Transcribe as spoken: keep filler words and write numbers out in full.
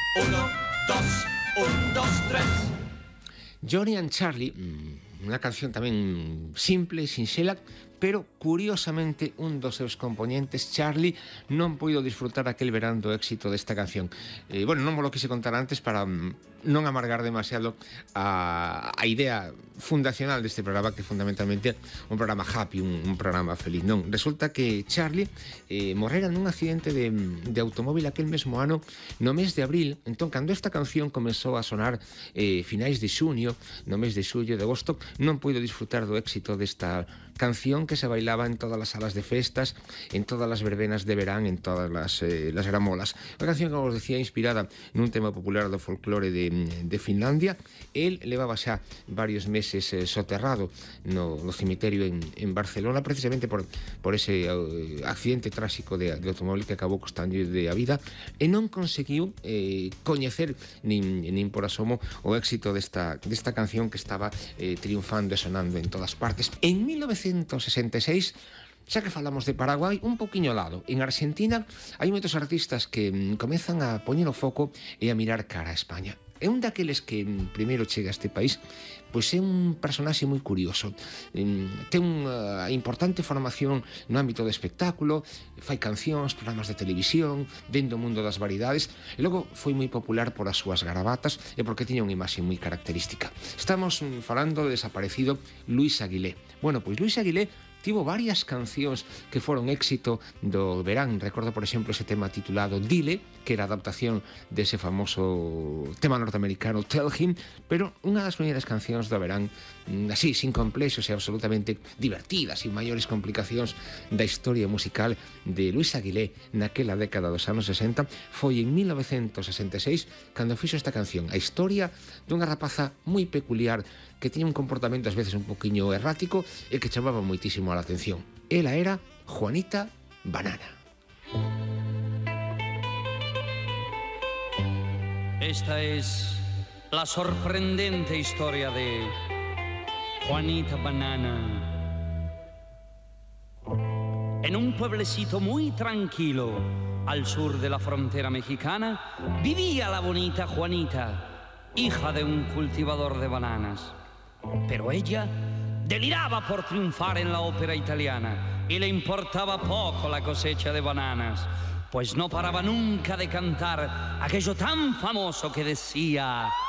Uno, dos, un, dos, tres. Johnny and Charlie, unha canción tamén simple, sinxela, pero curiosamente un dos seus componentes, Charlie, non puido disfrutar aquel verán do éxito desta canción. Eh, bueno, non mo lo quise contar antes para non amargar demasiado a, a idea fundacional deste programa, que fundamentalmente un programa happy, un, un programa feliz. Non, resulta que Charlie eh, morrera nun accidente de, de automóvil aquel mesmo ano, no mes de abril. Entón, cando esta canción comezou a sonar eh, finais de xuño, no mes de xullo, de agosto, non puido disfrutar do éxito desta canción que se bailaba en todas as salas de festas, en todas as verbenas de verán, en todas as, eh, las gramolas. Unha canción, como os decía, inspirada nun tema popular do folclore de, de Finlandia. El levaba xa varios meses eh, soterrado no, no cemiterio en, en Barcelona, precisamente por, por ese eh, accidente tráxico de, de automóvil que acabou costando de a vida, e non conseguiu eh, coñecer nin, nin por asomo o éxito desta, desta canción que estaba eh, triunfando e sonando en todas partes. En mil novecientos sesenta e seis, xa que falamos de Paraguai, un poquinho ao lado, en Argentina hai moitos artistas que mm, comezan a poñer o foco e a mirar cara a España. É un daqueles que mm, primeiro chega a este país, pois é un personaxe moi curioso. Mm, ten unha importante formación no ámbito do espectáculo, fai cancións, programas de televisión, dentro do mundo das variedades, e logo foi moi popular por as súas garabatas e porque tiña unha imaxe moi característica. Estamos mm, falando do desaparecido Luis Aguilé. Bueno, pois Luis Aguilé tivo varias cancións que foron éxito do verán. Recordo, por exemplo, ese tema titulado Dile, que era a adaptación dese famoso tema norteamericano Tell Him, pero unha das primeiras cancións do verán, así, sin complexos e absolutamente divertidas, sin maiores complicacións da historia musical de Luis Aguilé naquela década dos anos sesenta, foi en mil novecientos sesenta e seis cando fixo esta canción, a historia dunha rapaza moi peculiar que tiña un comportamento ás veces un poquinho errático e que chamaba moitísimo a atención. Ela era Juanita Banana. Esta es la sorprendente historia de Juanita Banana. En un pueblecito muy tranquilo al sur de la frontera mexicana vivía la bonita Juanita, hija de un cultivador de bananas. Pero ella deliraba por triunfar en la ópera italiana y le importaba poco la cosecha de bananas, pues no paraba nunca de cantar aquello tan famoso que decía: